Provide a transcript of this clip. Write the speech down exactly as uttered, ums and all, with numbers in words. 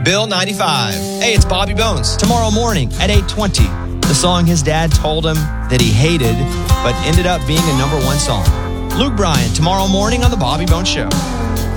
Bill ninety-five. Hey, it's Bobby Bones. Tomorrow morning at eight twenty, the song his dad told him that he hated, but ended up being a number one song. Luke Bryan, tomorrow morning on The Bobby Bones Show.